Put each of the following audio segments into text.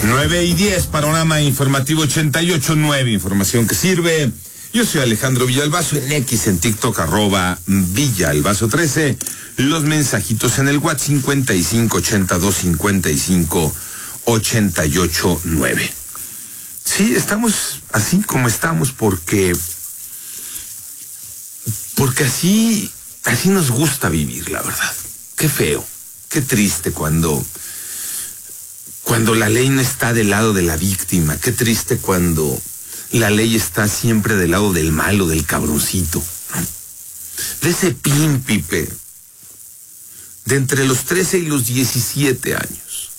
9:10, panorama informativo 88.9, información que sirve. Yo soy Alejandro Villalbazo, en X, en TikTok, @Villalbazo13. Los mensajitos en el WhatsApp 55825588.9. Sí, estamos así como estamos porque así nos gusta vivir, la verdad. Qué feo, qué triste cuando la ley no está del lado de la víctima, qué triste cuando la ley está siempre del lado del malo, del cabroncito, ¿no? De ese pímpipe, de entre los 13 y los 17 años.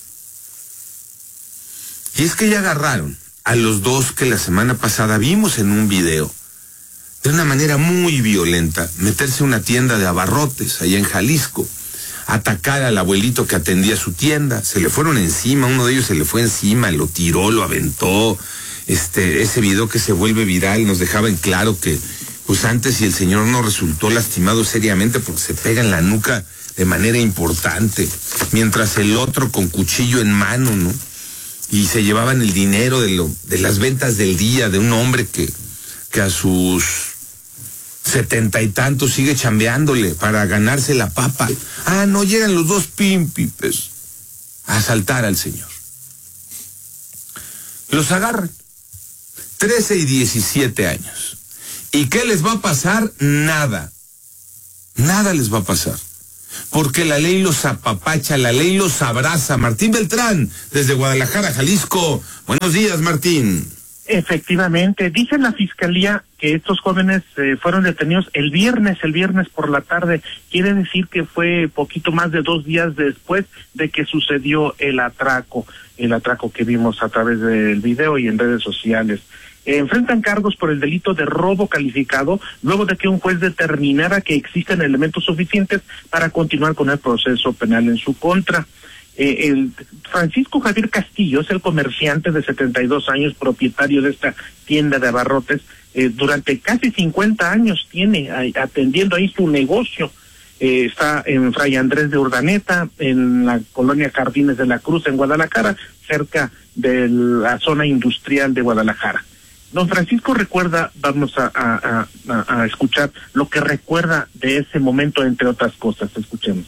Y es que ya agarraron a los dos que la semana pasada vimos en un video, de una manera muy violenta, meterse a una tienda de abarrotes allá en Jalisco, atacar al abuelito que atendía su tienda. Se le fueron encima, uno de ellos se le fue encima, lo tiró, lo aventó. Ese video que se vuelve viral nos dejaba en claro que, pues antes, si el señor no resultó lastimado seriamente porque se pega en la nuca de manera importante, mientras el otro con cuchillo en mano, ¿no? Y se llevaban el dinero de las ventas del día de un hombre que a sus 70 y tantos sigue chambeándole para ganarse la papa. No llegan los dos pímpipes a asaltar al señor. Los agarran, 13 y 17 años. ¿Y qué les va a pasar? Nada. Nada les va a pasar. Porque la ley los apapacha, la ley los abraza. Martín Beltrán, desde Guadalajara, Jalisco. Buenos días, Martín. Efectivamente, dice la fiscalía que estos jóvenes fueron detenidos el viernes por la tarde. Quiere decir que fue poquito más de 2 días después de que sucedió el atraco que vimos a través del video y en redes sociales. Enfrentan cargos por el delito de robo calificado luego de que un juez determinara que existen elementos suficientes para continuar con el proceso penal en su contra. El Francisco Javier Castillo es el comerciante de 72 años, propietario de esta tienda de abarrotes. Durante casi 50 años tiene atendiendo ahí su negocio. Está en Fray Andrés de Urdaneta, en la colonia Jardines de la Cruz, en Guadalajara, cerca de la zona industrial de Guadalajara. Don Francisco recuerda, vamos a escuchar lo que recuerda de ese momento, entre otras cosas. Escuchemos.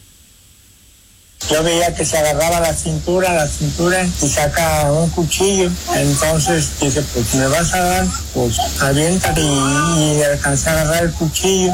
Yo veía que se agarraba la cintura y saca un cuchillo. Entonces dije, pues me vas a dar, pues aviéntate, y alcancé a agarrar el cuchillo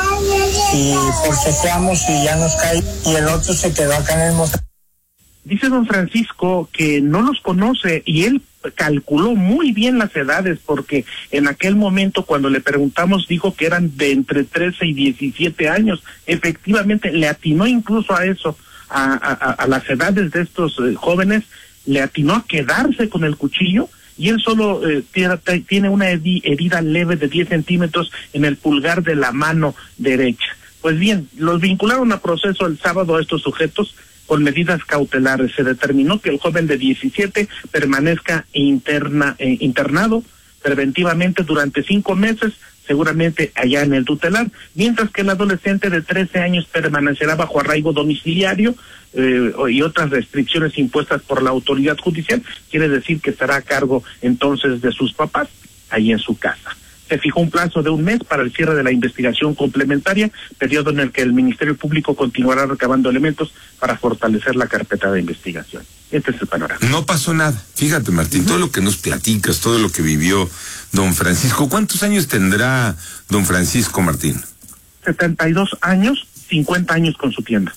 y forcejeamos y ya nos cae. Y el otro se quedó acá en el motor. Dice don Francisco que no los conoce y él calculó muy bien las edades, porque en aquel momento cuando le preguntamos dijo que eran de entre 13 y 17 años. Efectivamente le atinó incluso a eso, a las edades de estos jóvenes, le atinó a quedarse con el cuchillo, y él solo tiene una herida leve de 10 centímetros en el pulgar de la mano derecha. Pues bien, los vincularon a proceso el sábado a estos sujetos con medidas cautelares. Se determinó que el joven de 17 permanezca internado preventivamente durante 5 meses, seguramente allá en el tutelar, mientras que el adolescente de 13 años permanecerá bajo arraigo domiciliario y otras restricciones impuestas por la autoridad judicial. Quiere decir que estará a cargo entonces de sus papás ahí en su casa. Se fijó un plazo de 1 mes para el cierre de la investigación complementaria, periodo en el que el Ministerio Público continuará recabando elementos para fortalecer la carpeta de investigación. Este es el panorama. No pasó nada. Fíjate, Martín, todo lo que nos platicas, todo lo que vivió don Francisco. ¿Cuántos años tendrá don Francisco, Martín? 72 años, 50 años con su tienda.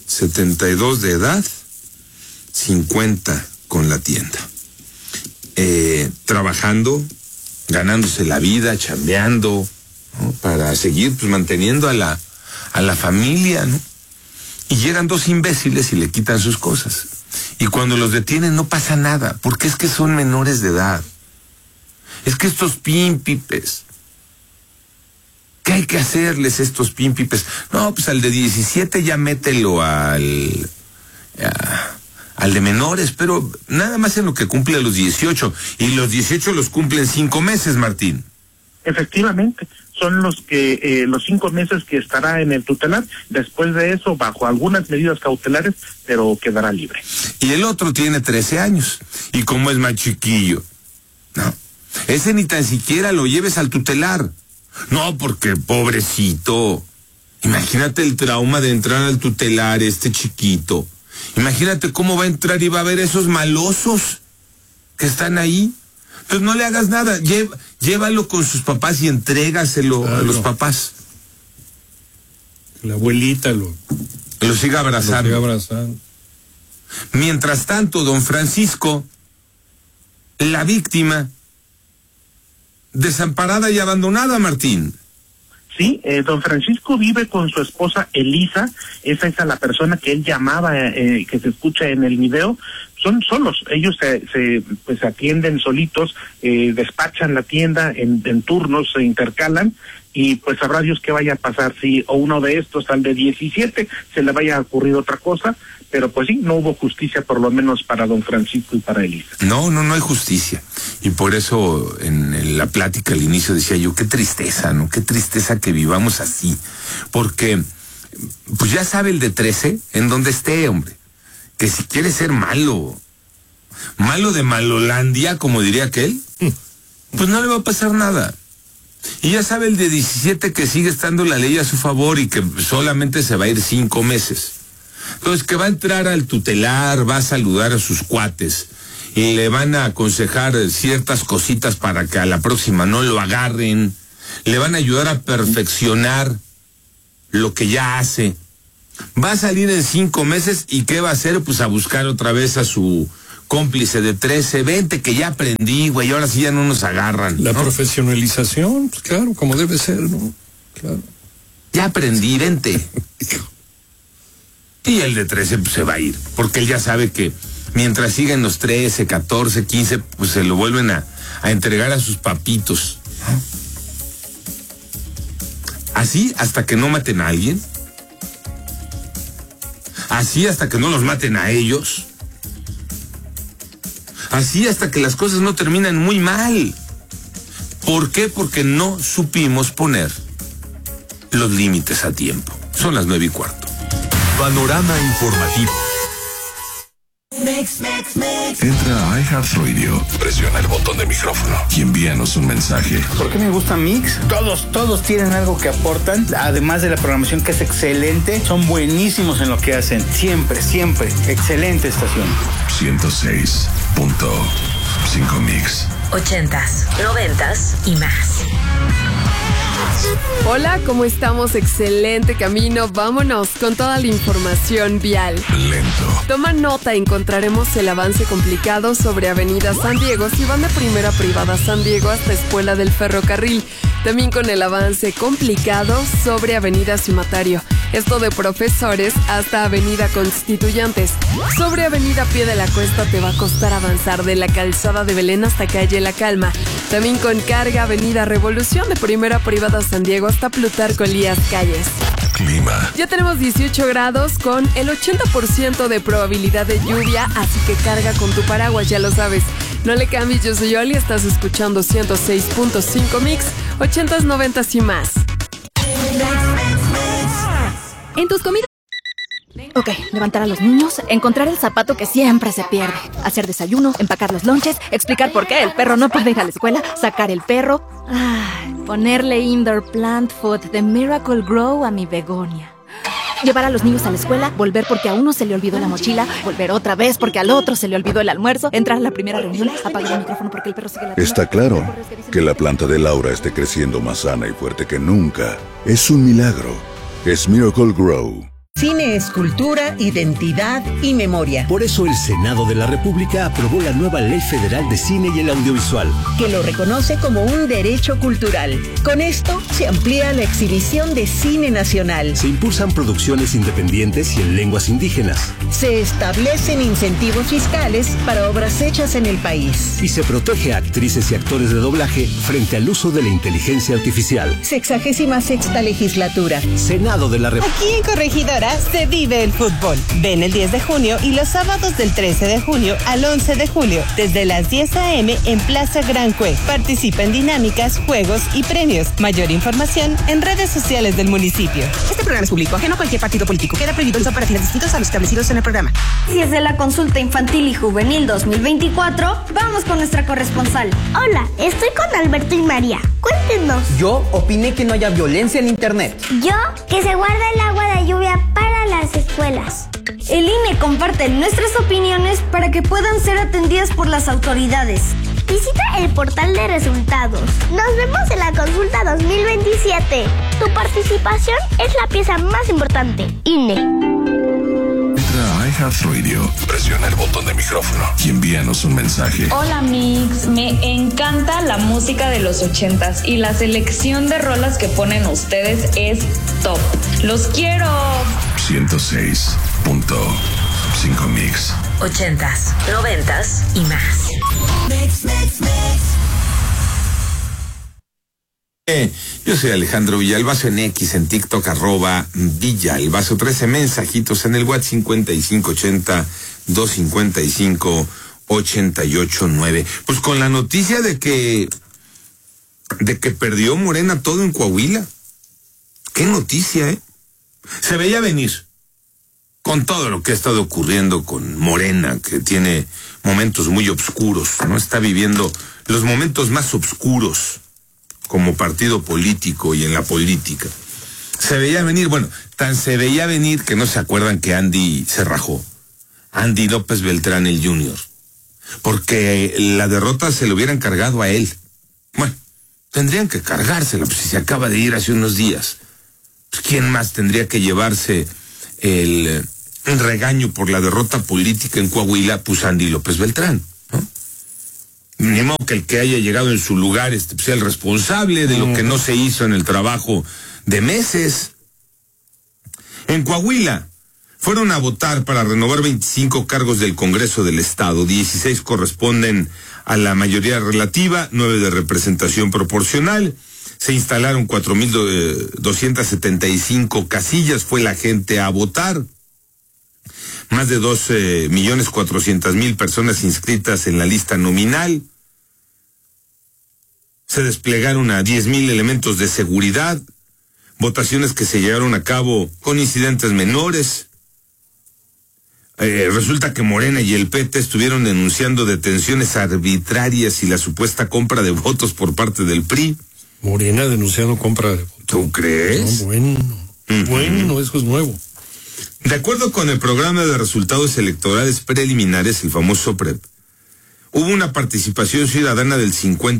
72 de edad, 50 con la tienda. Trabajando, ganándose la vida, chambeando, ¿no? Para seguir pues manteniendo a la familia, ¿no? Y llegan 2 imbéciles y le quitan sus cosas. Y cuando los detienen no pasa nada, porque es que son menores de edad. Es que estos pímpipes, ¿qué hay que hacerles a estos pímpipes? No, pues al de 17 ya mételo al de menores, pero nada más en lo que cumple a los 18, y los 18 los cumplen 5 meses, Martín. Efectivamente, son los 5 meses que estará en el tutelar. Después de eso, bajo algunas medidas cautelares, pero quedará libre. Y el otro tiene 13 años, y como es más chiquillo, no, ese ni tan siquiera lo lleves al tutelar. No, porque pobrecito, imagínate el trauma de entrar al tutelar, chiquito. Imagínate cómo va a entrar y va a ver esos malosos que están ahí. Entonces no le hagas nada, llévalo con sus papás y entrégaselo a los papás. La abuelita lo siga abrazando. Mientras tanto, don Francisco, la víctima, desamparada y abandonada, Martín. Sí, don Francisco vive con su esposa Elisa. Esa es la persona que él llamaba, que se escucha en el video. Son solos, ellos se atienden solitos, despachan la tienda en turnos, se intercalan, y pues sabrá Dios qué vaya a pasar si o uno de estos, al de 17, se le vaya a ocurrir otra cosa. Pero pues sí, no hubo justicia, por lo menos para don Francisco y para Elisa. No hay justicia. Y por eso en la plática al inicio decía yo, qué tristeza, ¿no? Qué tristeza que vivamos así. Porque, pues ya sabe el de 13 en donde esté, hombre. Que si quiere ser malo de Malolandia, como diría aquel, pues no le va a pasar nada. Y ya sabe el de 17 que sigue estando la ley a su favor y que solamente se va a ir 5 meses. Entonces, que va a entrar al tutelar, va a saludar a sus cuates y le van a aconsejar ciertas cositas para que a la próxima no lo agarren, le van a ayudar a perfeccionar lo que ya hace. Va a salir en 5 meses y ¿qué va a hacer? Pues a buscar otra vez a su cómplice de 13, 20, que ya aprendí, güey, ahora sí ya no nos agarran, ¿no? La profesionalización, pues claro, como debe ser, ¿no? Claro. Ya aprendí, vente. Y el de 13 pues se va a ir, porque él ya sabe que mientras siguen los 13, 14, 15, pues se lo vuelven a entregar a sus papitos. Así hasta que no maten a alguien. Así hasta que no los maten a ellos. Así hasta que las cosas no terminan muy mal. ¿Por qué? Porque no supimos poner los límites a tiempo. Son las 9:15. Panorama informativo. Entra a iHeartRadio, presiona el botón de micrófono y envíanos un mensaje. ¿Por qué me gusta Mix? Todos tienen algo que aportan, además de la programación que es excelente, son buenísimos en lo que hacen, siempre, excelente estación. 106.5 Mix. 80s, 90s y más. Hola, ¿cómo estamos? Excelente camino. Vámonos con toda la información vial. Lento. Toma nota, encontraremos el avance complicado sobre Avenida San Diego si van de Primera Privada San Diego hasta Escuela del Ferrocarril. También con el avance complicado sobre Avenida Cimatario. Esto de Profesores hasta Avenida Constituyentes. Sobre Avenida Pie de la Cuesta te va a costar avanzar de la Calzada de Belén hasta Calle La Calma. También con carga Avenida Revolución de Primera Privada San Diego hasta Plutarco Elías Calles. Clima. Ya tenemos 18 grados con el 80% de probabilidad de lluvia, así que carga con tu paraguas, ya lo sabes. No le cambies, yo soy Oli, estás escuchando 106.5 Mix, 80s, 90s y más. En tus comidas. Ok, levantar a los niños, encontrar el zapato que siempre se pierde, hacer desayuno, empacar los lonches, explicar por qué el perro no puede ir a la escuela, sacar el perro, ponerle indoor plant food de Miracle Grow a mi begonia. Llevar a los niños a la escuela, volver porque a uno se le olvidó la mochila, volver otra vez porque al otro se le olvidó el almuerzo, entrar a la primera reunión, apagar el micrófono porque el perro sigue la... Está claro que la planta de Laura esté creciendo más sana y fuerte que nunca. Es un milagro. Es Miracle Grow. Cine es cultura, identidad y memoria. Por eso el Senado de la República aprobó la nueva Ley Federal de Cine y el Audiovisual, que lo reconoce como un derecho cultural. Con esto se amplía la exhibición de cine nacional. Se impulsan producciones independientes y en lenguas indígenas. Se establecen incentivos fiscales para obras hechas en el país. Y se protege a actrices y actores de doblaje frente al uso de la inteligencia artificial. 66ª legislatura. Senado de la República. Aquí en Corregidora Coahuila se vive el fútbol. Ven el 10 de junio y los sábados del 13 de junio al 11 de julio, desde las 10 a.m. en Plaza Gran Cue. Participa en dinámicas, juegos y premios. Mayor información en redes sociales del municipio. Este programa es público, ajeno a cualquier partido político. Queda prohibido el uso para fines distintos a los establecidos en el programa. Si es de la consulta infantil y juvenil 2024, vamos con nuestra corresponsal. Hola, estoy con Alberto y María. Cuéntenos. Yo opiné que no haya violencia en internet. Yo, que se guarda el agua de lluvia para las escuelas. El INE comparte nuestras opiniones para que puedan ser atendidas por las autoridades. Visita el portal de resultados. Nos vemos en la consulta 2027. Tu participación es la pieza más importante. INE. Entra a iHeartRadio, presiona el botón de micrófono y envíanos un mensaje. Hola Mix, me encanta la música de los 80s y la selección de rolas que ponen ustedes es top. ¡Los quiero! 106.5 Mix. 80s, 90s y más. Mix. Yo soy Alejandro Villalbazo en X, en TikTok, @Villalbazo. 13 mensajitos en el WhatsApp 5580-255-889. Pues con la noticia de que perdió Morena todo en Coahuila. Qué noticia, ¿eh? Se veía venir con todo lo que ha estado ocurriendo con Morena, que tiene momentos muy oscuros, ¿no? Está viviendo los momentos más oscuros como partido político y en la política. Se veía venir, bueno, tan se veía venir que no se acuerdan que Andy se rajó. Andy López Beltrán, el Junior. Porque la derrota se lo hubieran cargado a él. Bueno, tendrían que cargársela, pues si se acaba de ir hace unos días. Pues, ¿quién más tendría que llevarse el regaño por la derrota política en Coahuila? Pues Andy López Beltrán, ¿no? Ni modo que el que haya llegado en su lugar sea el responsable de lo que no se hizo en el trabajo de meses. En Coahuila fueron a votar para renovar 25 cargos del Congreso del Estado. 16 corresponden a la mayoría relativa, 9 de representación proporcional. Se instalaron 4,275 casillas. Fue la gente a votar. Más de 2,400,000 personas inscritas en la lista nominal. Se desplegaron a 10,000 elementos de seguridad. Votaciones que se llevaron a cabo con incidentes menores. Resulta que Morena y el PT estuvieron denunciando detenciones arbitrarias y la supuesta compra de votos por parte del PRI. Morena denunciando compra de votos. ¿Tú crees? No, bueno, eso es nuevo. De acuerdo con el programa de resultados electorales preliminares, el famoso PREP, hubo una participación ciudadana del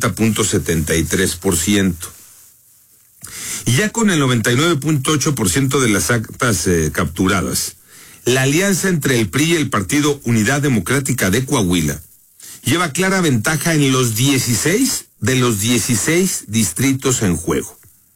50.73%. Y ya con el 99.8% de las actas capturadas, la alianza entre el PRI y el Partido Unidad Democrática de Coahuila lleva clara ventaja en los 16 de los 16 distritos en juego.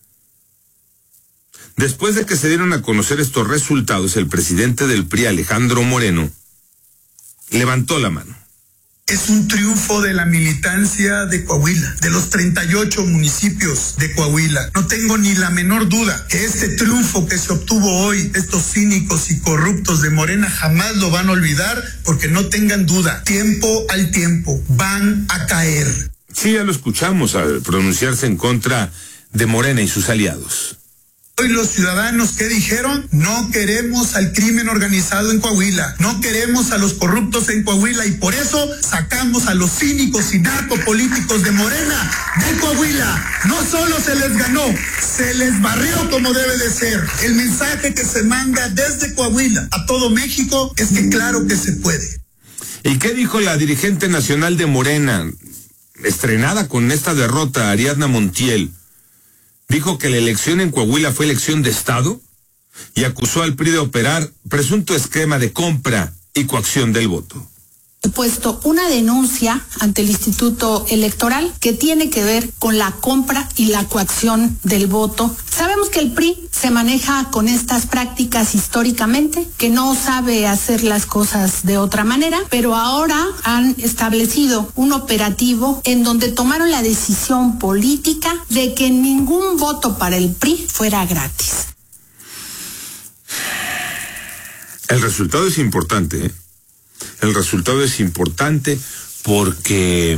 Después de que se dieron a conocer estos resultados, el presidente del PRI, Alejandro Moreno, levantó la mano. Es un triunfo de la militancia de Coahuila, de los 38 municipios de Coahuila. No tengo ni la menor duda que este triunfo que se obtuvo hoy, estos cínicos y corruptos de Morena jamás lo van a olvidar, porque no tengan duda, tiempo al tiempo, van a caer. Sí, ya lo escuchamos al pronunciarse en contra de Morena y sus aliados. Hoy los ciudadanos, ¿qué dijeron? No queremos al crimen organizado en Coahuila, no queremos a los corruptos en Coahuila, y por eso sacamos a los cínicos y narcopolíticos de Morena de Coahuila. No solo se les ganó, se les barrió como debe de ser. El mensaje que se manda desde Coahuila a todo México es que claro que se puede. ¿Y qué dijo la dirigente nacional de Morena, estrenada con esta derrota, Ariadna Montiel? Dijo que la elección en Coahuila fue elección de Estado y acusó al PRI de operar presunto esquema de compra y coacción del voto. He puesto una denuncia ante el Instituto Electoral que tiene que ver con la compra y la coacción del voto. Sabemos que el PRI se maneja con estas prácticas históricamente, que no sabe hacer las cosas de otra manera, pero ahora han establecido un operativo en donde tomaron la decisión política de que ningún voto para el PRI fuera gratis. El resultado es importante, ¿eh? El resultado es importante porque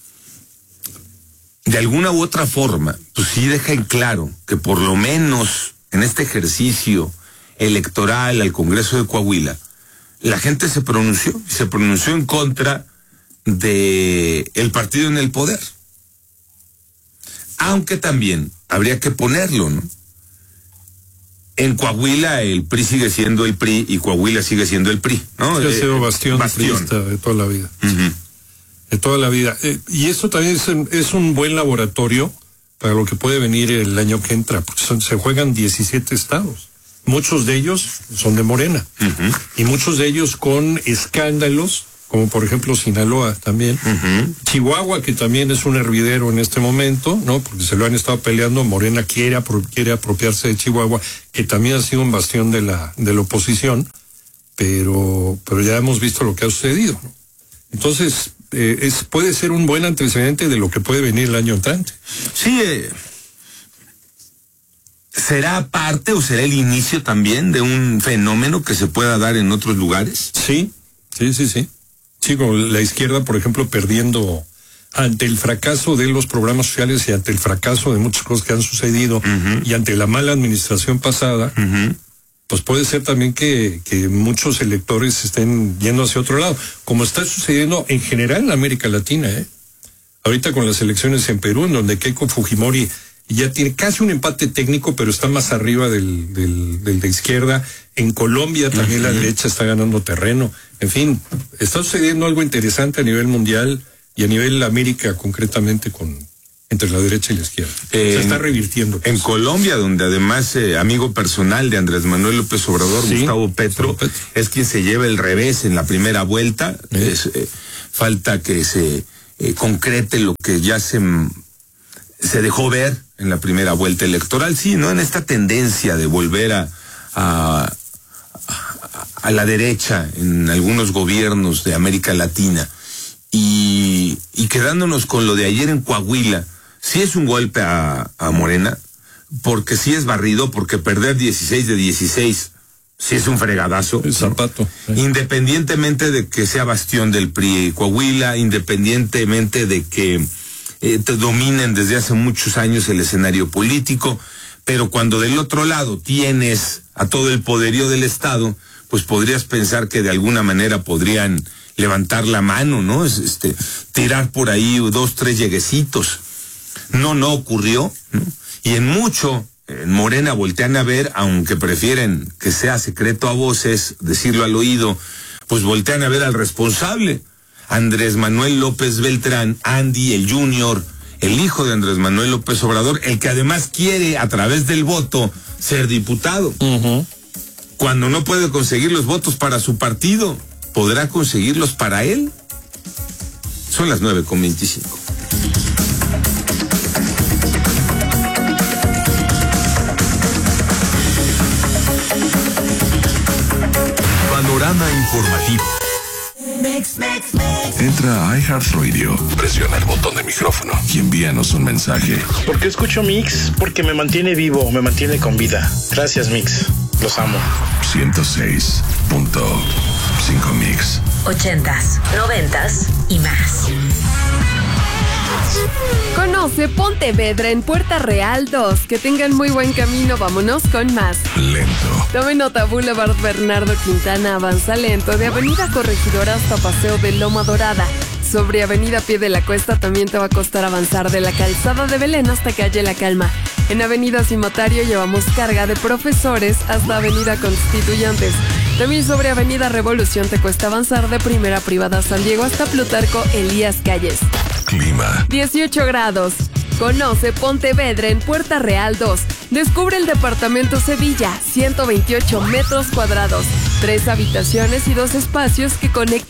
de alguna u otra forma, pues sí deja en claro que por lo menos en este ejercicio electoral al Congreso de Coahuila, la gente se pronunció en contra de el partido en el poder. Aunque también habría que ponerlo, ¿no? En Coahuila el PRI sigue siendo el PRI y Coahuila sigue siendo el PRI, ¿no? Sí, ha sido bastión priista de toda la vida. Uh-huh. De toda la vida. Y esto también es un buen laboratorio para lo que puede venir el año que entra, porque se juegan 17 estados. Muchos de ellos son de Morena. Uh-huh. Y muchos de ellos con escándalos, como por ejemplo Sinaloa también. Uh-huh. Chihuahua, que también es un hervidero en este momento, ¿no? Porque se lo han estado peleando. Morena quiere apropiarse de Chihuahua, que también ha sido un bastión de la oposición, pero ya hemos visto lo que ha sucedido, ¿no? Entonces, puede ser un buen antecedente de lo que puede venir el año entrante. Sí, ¿será parte o será el inicio también de un fenómeno que se pueda dar en otros lugares? Sí. Sí, con la izquierda, por ejemplo, perdiendo ante el fracaso de los programas sociales y ante el fracaso de muchas cosas que han sucedido, uh-huh, y ante la mala administración pasada, uh-huh, pues puede ser también que muchos electores estén yendo hacia otro lado, como está sucediendo en general en América Latina, ahorita con las elecciones en Perú, en donde Keiko Fujimori ya tiene casi un empate técnico, pero está más arriba del de izquierda. En Colombia también, uh-huh, la derecha está ganando terreno. En fin, está sucediendo algo interesante a nivel mundial y a nivel América concretamente entre la derecha y la izquierda. Se está revirtiendo. En Colombia, donde además amigo personal de Andrés Manuel López Obrador, sí, Gustavo Petro, es quien se lleva el revés en la primera vuelta. Falta que se concrete lo que ya se dejó ver en la primera vuelta electoral, sí, ¿no? En esta tendencia de volver a la derecha en algunos gobiernos de América Latina. Y quedándonos con lo de ayer en Coahuila, sí es un golpe a Morena, porque sí es barrido, porque perder 16 de 16 sí es un fregadazo. El zapato. Independientemente de que sea bastión del PRI Coahuila, independientemente de que dominen desde hace muchos años el escenario político, pero cuando del otro lado tienes a todo el poderío del Estado, pues podrías pensar que de alguna manera podrían levantar la mano, ¿no? Tirar por ahí 2, 3 lleguecitos. No ocurrió, ¿no? Y en Morena voltean a ver, aunque prefieren que sea secreto a voces, decirlo al oído, pues voltean a ver al responsable. Andrés Manuel López Beltrán, Andy, el Junior, el hijo de Andrés Manuel López Obrador, el que además quiere, a través del voto, ser diputado. Uh-huh. Cuando no puede conseguir los votos para su partido, ¿podrá conseguirlos para él? Son las 9:25. Panorama informativo. Entra a iHeartRadio, presiona el botón de micrófono y envíanos un mensaje. ¿Por qué escucho Mix? Porque me mantiene vivo, me mantiene con vida. Gracias, Mix. Los amo. 106.5 Mix. 80s, 90s y más. Conoce Pontevedra en Puerta Real 2. Que tengan muy buen camino, vámonos con más. Lento. Tome nota, Boulevard Bernardo Quintana avanza lento de Avenida Corregidora hasta Paseo de Loma Dorada. Sobre Avenida Pie de la Cuesta también te va a costar avanzar de la Calzada de Belén hasta Calle La Calma. En Avenida Cimatario llevamos carga de Profesores hasta Avenida Constituyentes. También sobre Avenida Revolución te cuesta avanzar de Primera Privada San Diego hasta Plutarco Elías Calles. Clima. 18 grados. Conoce Pontevedra en Puerta Real 2. Descubre el departamento Sevilla, 128 metros cuadrados, 3 habitaciones y 2 espacios que conectan